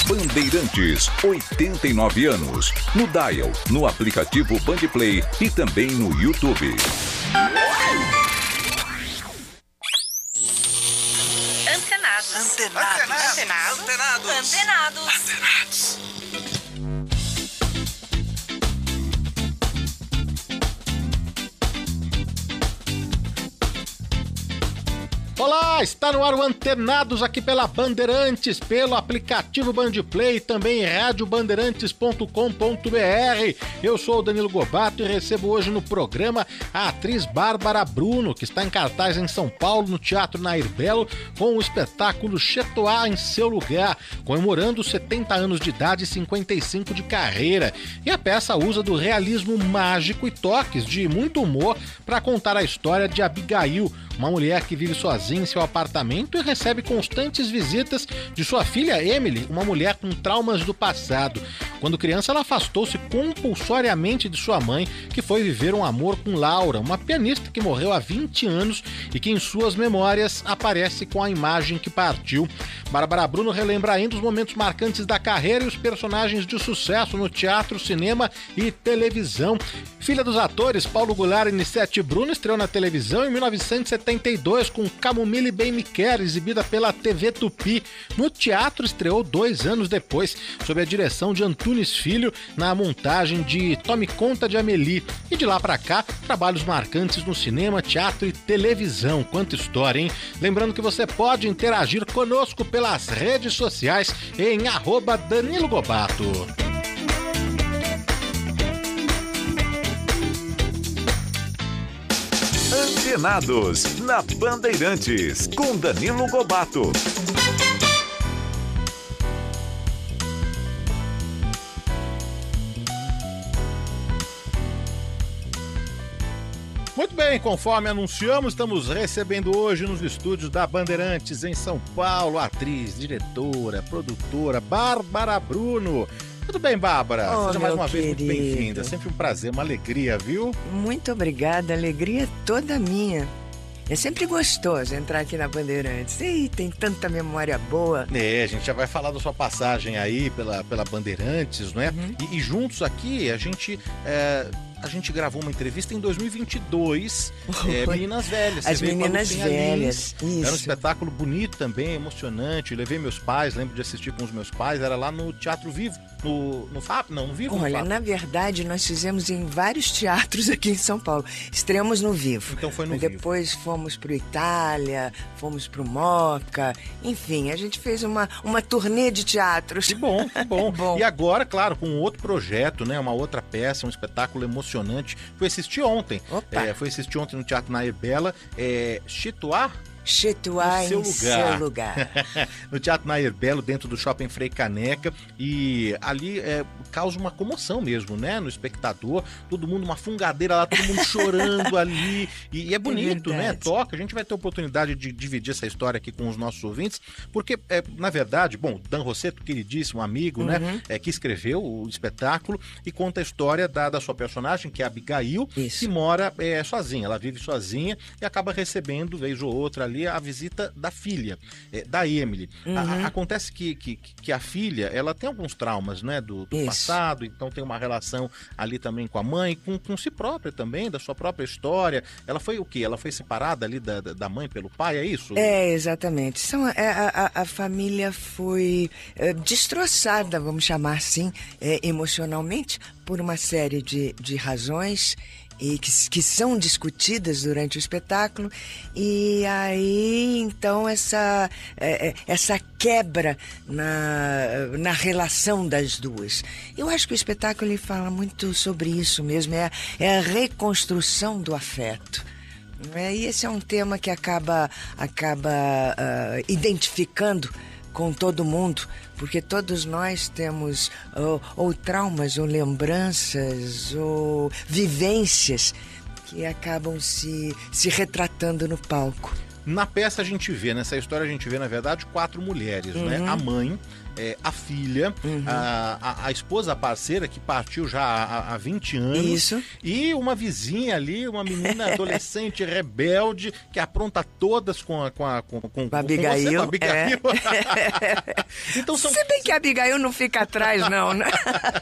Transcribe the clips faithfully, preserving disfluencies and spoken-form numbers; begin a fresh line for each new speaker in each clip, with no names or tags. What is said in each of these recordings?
Bandeirantes, oitenta e nove anos. No Dial, no aplicativo Bandplay e também no YouTube.
Antenados.
Antenados.
Antenados.
Antenados.
Antenados.
Antenados.
Olá, está no ar o Antenados aqui pela Bandeirantes, pelo aplicativo Bandplay e também rádio bandeirantes ponto com ponto b r. Eu sou o Danilo Gobato e recebo hoje no programa a atriz Bárbara Bruno, que está em cartaz em São Paulo, no Teatro Nair Belo, com o espetáculo Chetoá em Seu Lugar, comemorando setenta anos de idade e cinquenta e cinco de carreira. E a peça usa do realismo mágico e toques de muito humor para contar a história de Abigail, uma mulher que vive sozinha em seu apartamento e recebe constantes visitas de sua filha Emily, uma mulher com traumas do passado. Quando criança, ela afastou-se compulsoriamente de sua mãe, que foi viver um amor com Laura, uma pianista que morreu há vinte anos e que em suas memórias aparece com a imagem que partiu. Bárbara Bruno relembra ainda os momentos marcantes da carreira e os personagens de sucesso no teatro, cinema e televisão. Filha dos atores Paulo Goulart e Nissete Bruno, estreou na televisão em mil novecentos e setenta e dois com Camomile Bem Me Quer, exibida pela T V Tupi. No teatro estreou dois anos depois, sob a direção de Antunes Filho, na montagem de Tome Conta de Amélie. E de lá pra cá, trabalhos marcantes no cinema, teatro e televisão. Quanta história, hein? Lembrando que você pode interagir conosco pelas redes sociais em arroba Danilo Gobato.
Antenados, na Bandeirantes, com Danilo Gobato.
Muito bem, conforme anunciamos, estamos recebendo hoje nos estúdios da Bandeirantes em São Paulo a atriz, diretora, produtora Bárbara Bruno. Tudo bem, Bárbara?
Oh,
Seja mais uma
querido.
vez muito bem-vinda. Sempre um prazer, uma alegria, viu?
Muito obrigada, a alegria é toda minha. É sempre gostoso entrar aqui na Bandeirantes. Ih, tem tanta memória boa.
É, a gente já vai falar da sua passagem aí pela, pela Bandeirantes, não é?
Uhum.
E, e juntos aqui, a gente... É... A gente gravou uma entrevista em dois mil e vinte e dois, é, Meninas Velhas.
As
Você veio com a
Meninas
Lucinha
Velhas,
Lins.
isso.
Era um espetáculo bonito também, emocionante. Eu levei meus pais, lembro de assistir com os meus pais, era lá no Teatro Vivo, no, no F A P, não, no Vivo?
Olha,
no
na verdade, nós fizemos em vários teatros aqui em São Paulo. Estreamos no Vivo.
Então foi no
Mas
Vivo.
depois fomos pro Itália, fomos pro Moca. Enfim, a gente fez uma, uma turnê de teatros.
Que bom, que bom.
Bom.
E agora, claro, com outro projeto, né? Uma outra peça, um espetáculo emocionante. Foi assistir ontem.
Opa.
É, foi assistir ontem no Teatro Nair Bela. É, Chetoá?
Chetoá
No seu
em
lugar.
seu lugar.
No Teatro Nair Belo, dentro do Shopping Frei Caneca, e ali é, causa uma comoção mesmo, né, no espectador, todo mundo, uma fungadeira lá, todo mundo chorando ali, e, e é bonito,
É
né,
verdade.
toca, a gente vai ter oportunidade de dividir essa história aqui com os nossos ouvintes, porque, é, na verdade, bom, Dan Rossetto, queridíssimo amigo,
Uhum.
né, é, que escreveu o espetáculo e conta a história da, da sua personagem, que é a Abigail,
Isso.
que mora é, sozinha, ela vive sozinha e acaba recebendo, vez ou outra ali, a visita da filha, é, da Emily. A- a-
Uhum.
acontece que, que, que a filha, ela tem alguns traumas, né, do, do
Isso.
passado, então tem uma relação ali também com a mãe, com, com si própria também, da sua própria história. Ela foi o quê? Ela foi separada ali da, da da mãe pelo pai, é isso?
É, exatamente. São, é, a, a, a família foi é, destroçada, vamos chamar assim, é, emocionalmente, por uma série de, de razões e que, que são discutidas durante o espetáculo. E aí, então, essa, é, é, essa quebra na, na relação das duas. Eu acho que o espetáculo ele fala muito sobre isso mesmo, é, a- é a reconstrução do afeto. É, e esse é um tema que acaba, acaba ah, identificando com todo mundo, porque todos nós temos ou, ou traumas, ou lembranças, ou vivências que acabam se, se retratando no palco.
Na peça a gente vê, nessa história a gente vê, na verdade, quatro mulheres,
Uhum.
né? A mãe, é, a filha,
Uhum.
a, a, a esposa, a parceira, que partiu já há, há vinte anos.
Isso.
E uma vizinha ali, uma menina adolescente rebelde, que apronta todas com a... Com a, com, com,
Com a Abigail.
você, com a Abigail.
É.
Então são...
Se bem que a Abigail não fica atrás, não, né?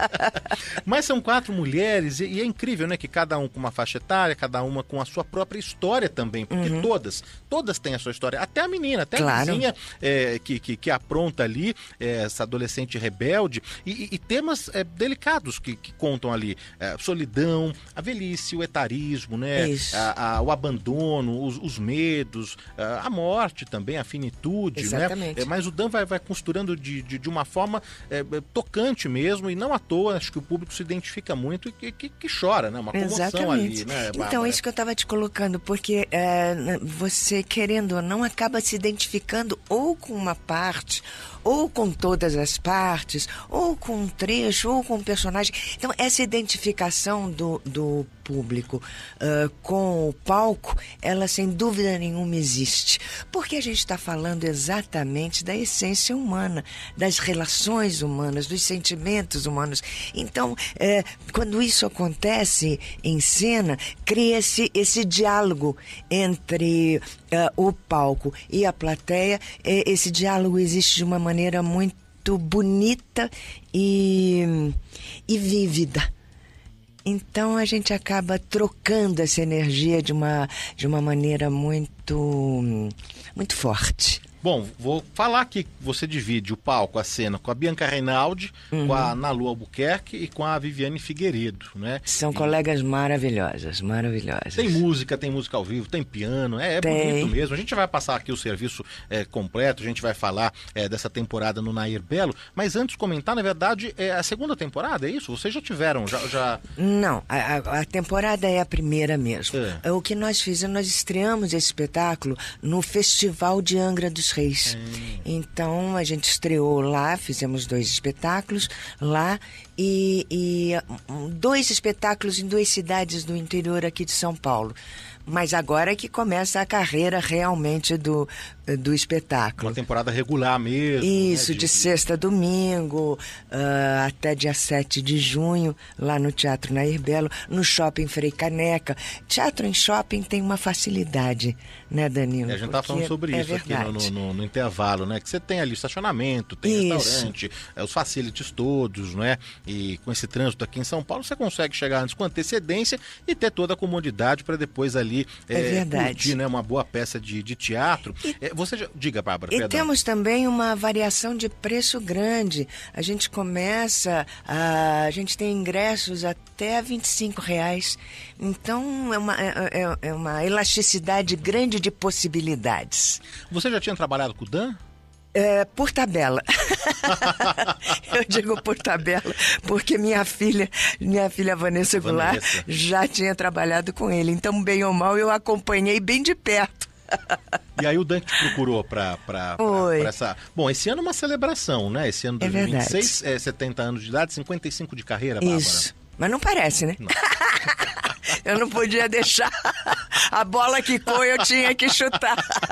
Mas são quatro mulheres e, e é incrível, né? Que cada um com uma faixa etária, cada uma com a sua própria história também. Porque
Uhum.
todas, todas têm a sua história. Até a menina, até
Claro.
a vizinha é, que, que, que apronta ali, é, essa adolescente rebelde. E, e- e temas é, delicados que, que contam ali. É, solidão, a velhice, o etarismo, né?
Isso.
A- a- o abandono, os, os medos, a, a morte também, a finitude,
Exatamente.
né? É, mas o Dan vai, vai costurando de, de, de uma forma é, é, tocante mesmo, e não à toa, acho que o público se identifica muito e que, que, que chora, né? Uma comoção
Exatamente.
ali, né,
Então,
Bárbara?
é isso que eu estava te colocando, porque é, você, querendo ou não, acaba se identificando ou com uma parte, ou com todas as partes, ou com um trecho, ou com um personagem. Então, essa identificação do, do público ah, com o palco, ela sem dúvida nenhuma existe. Porque a gente está falando exatamente da essência humana, das relações humanas, dos sentimentos humanos. Então, eh, quando isso acontece em cena, cria-se esse diálogo entre ah, o palco e a plateia. Eh, esse diálogo existe de uma maneira muito bonita e, e vívida. Então a gente acaba trocando essa energia de uma, de uma maneira muito, muito forte.
Bom, vou falar aqui que você divide o palco, a cena, com a Bianca Reinaldi,
Uhum.
com a Nalu Albuquerque e com a Viviane Figueiredo, né?
São
E
colegas maravilhosas, maravilhosas.
tem música, tem música ao vivo, tem piano, é, é
Tem.
bonito mesmo. A gente vai passar aqui o serviço é, completo, a gente vai falar é, dessa temporada no Nair Belo, mas antes de comentar, na verdade, é a segunda temporada, é isso? Vocês já tiveram, já... já...
Não, a, a- a temporada é a primeira mesmo.
É.
O que nós fizemos, nós estreamos esse espetáculo no Festival de Angra dos Reis. Então, a gente estreou lá, fizemos dois espetáculos lá e, e um, dois espetáculos em duas cidades do interior aqui de São Paulo. Mas agora é que começa a carreira realmente do, do espetáculo.
Uma temporada regular mesmo.
Isso,
né,
de sexta a domingo, ah, até dia sete de junho, lá no Teatro Nair Belo, no Shopping Frei Caneca. Teatro em shopping tem uma facilidade, né, Danilo?
É, a gente tá
Porque
falando sobre
é
isso aqui no,
verdade.
no- no intervalo, né? Que você tem ali estacionamento, tem
Isso.
restaurante, é, os facilities todos, né? E com esse trânsito aqui em São Paulo, você consegue chegar antes com antecedência e ter toda a comodidade para depois ali
É verdade.
curtir, né? Uma boa peça de, de teatro. É, você já... Diga, Bárbara,
E
perdão.
temos também uma variação de preço grande. A gente começa, a, a gente tem ingressos até vinte e cinco reais. Então, é uma, é, é- é uma elasticidade grande de possibilidades.
Você já tinha trabalhado com o Dan?
É, por tabela. Eu digo por tabela, porque minha filha, minha filha Vanessa Goulart,
Vanessa.
já tinha trabalhado com ele. Então, bem ou mal, eu acompanhei bem de perto.
E aí o Dan que te procurou pra, pra, pra,
Foi.
pra essa... Bom, esse ano é uma celebração, né? Esse ano
É
dois mil e vinte e
verdade.
seis, é setenta anos de idade, cinquenta e cinco de carreira, Bárbara.
Isso. Mas não parece, né? Eu não podia deixar. A bola quicou, eu tinha que chutar.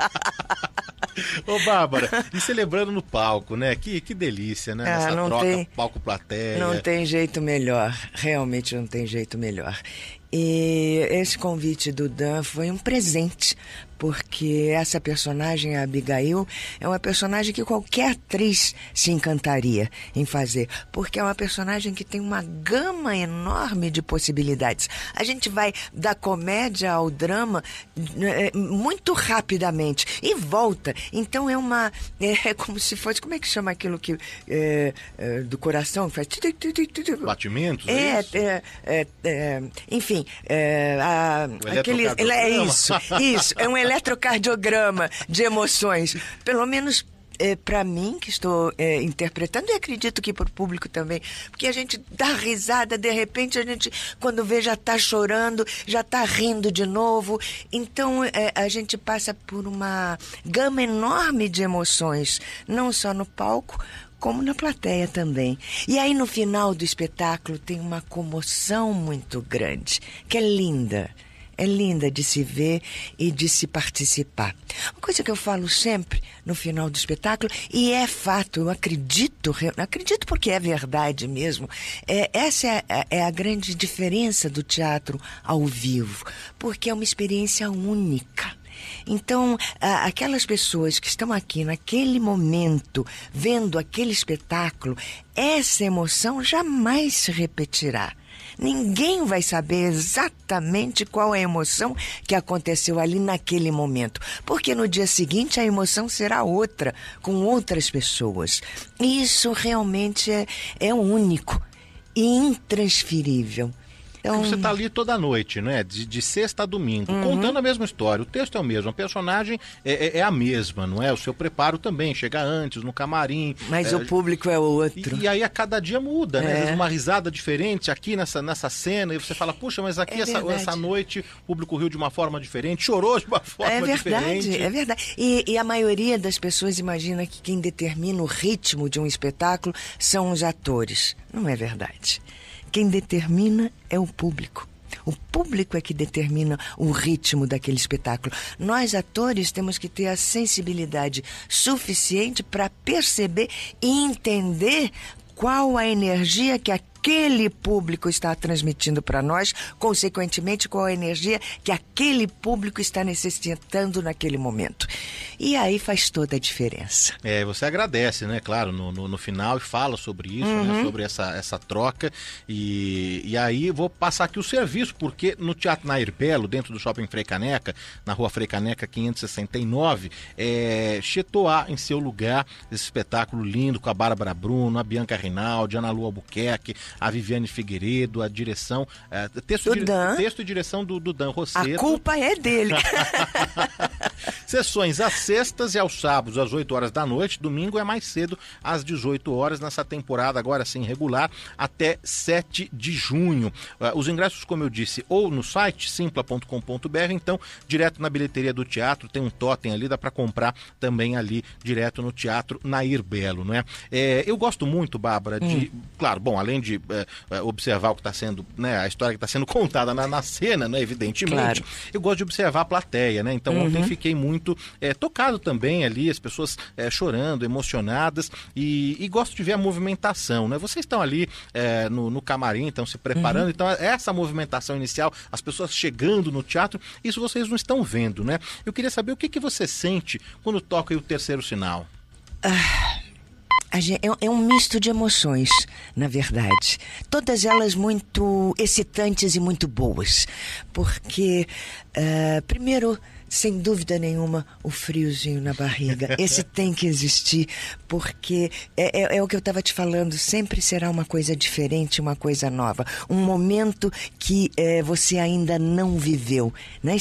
Ô, Bárbara, e celebrando no palco, né? Que, que delícia, né?
Ah,
Nessa
não
troca
tem-
palco-plateia.
Não tem jeito melhor. Realmente não tem jeito melhor. E esse convite do Dan foi um presente, porque essa personagem, a Abigail, é uma personagem que qualquer atriz se encantaria em fazer, porque é uma personagem que tem uma gama enorme de possibilidades. A gente vai da comédia ao drama eh, muito rapidamente e volta. Então é uma... É como se fosse... Como é que chama aquilo que... eh, eh, do coração? Que faz...
Batimentos, é
É,
isso?
é, é, é, enfim, é, a,
O
aquele,
eletrocardiograma.
é isso, isso, é um eletrocardiograma de emoções. Pelo menos é, para mim, que estou é, interpretando, e acredito que para o público também, porque a gente dá risada, de repente a gente, quando vê, já está chorando, já está rindo de novo. Então, é, a gente passa por uma gama enorme de emoções, não só no palco, como na plateia também. E aí, no final do espetáculo, tem uma comoção muito grande, que é linda. é linda de se ver e de se participar. Uma coisa que eu falo sempre no final do espetáculo, e é fato, eu acredito, acredito porque é verdade mesmo, é, essa é a, é a grande diferença do teatro ao vivo, porque é uma experiência única. Então, aquelas pessoas que estão aqui naquele momento, vendo aquele espetáculo, essa emoção jamais se repetirá. Ninguém vai saber exatamente qual é a emoção que aconteceu ali naquele momento, porque no dia seguinte a emoção será outra, com outras pessoas. E isso realmente é, é único e intransferível.
Então, você está ali toda noite, né? De, de sexta a domingo, uhum. contando a mesma história. O texto é o mesmo, a personagem é, é, é a mesma, não é? O seu preparo também, chega antes, no camarim.
Mas
é,
o público é outro.
E, e aí a cada dia muda, né?
É.
Às vezes uma risada diferente aqui nessa, nessa cena, e você fala, puxa, mas aqui
é
essa, essa noite o público riu de uma forma diferente, chorou de uma forma
é verdade,
diferente.
É verdade, e, e a maioria das pessoas imagina que quem determina o ritmo de um espetáculo são os atores. Não é verdade. Quem determina é o público. O público é que determina o ritmo daquele espetáculo. Nós, atores, temos que ter a sensibilidade suficiente para perceber e entender qual a energia que aquele público está transmitindo para nós, consequentemente, qual a energia que aquele público está necessitando naquele momento. E aí faz toda a diferença.
É, você agradece, né, claro, no, no, no final e fala sobre isso,
uhum.
né, sobre essa, essa troca. E, e aí vou passar aqui o serviço, porque no Teatro Nair Belo, dentro do Shopping Frei Caneca, na Rua Frei Caneca quinhentos e sessenta e nove, é, Chetoá em seu lugar, esse espetáculo lindo com a Bárbara Bruno, a Bianca Rinaldi, a Ana Lu Albuquerque, a Viviane Figueiredo, a direção, é, texto,
do
di,
Dan.
texto e direção do, do Dan Rosseto.
A culpa é dele.
Sessões às sextas e aos sábados às oito horas da noite, domingo é mais cedo, às dezoito horas, nessa temporada agora sim regular, até sete de junho. Uh, os ingressos, como eu disse, ou no site simpla ponto com ponto b r, então direto na bilheteria do teatro, tem um totem ali, dá para comprar também ali direto no Teatro Nair Belo, não é? É, eu gosto muito, Bárbara, de, hum. claro, bom, além de é, observar o que está sendo, né, a história que está sendo contada na, na cena, né, evidentemente, claro. Eu gosto de observar a plateia, né? Então uhum. ontem fiquei muito é, tocado também ali, as pessoas é, chorando, emocionadas, e, e gosto de ver a movimentação, né? Vocês estão ali é, no, no camarim, estão se preparando, uhum. então essa movimentação inicial, as pessoas chegando no teatro, isso vocês não estão vendo, né? Eu queria saber o que, que você sente quando toca aí o terceiro sinal.
Ah... É um misto de emoções, na verdade. Todas elas muito excitantes e muito boas. Porque, uh, primeiro, sem dúvida nenhuma, o friozinho na barriga. Esse tem que existir, porque é, é, é o que eu estava te falando, sempre será uma coisa diferente, uma coisa nova. Um momento que é, você ainda não viveu, né?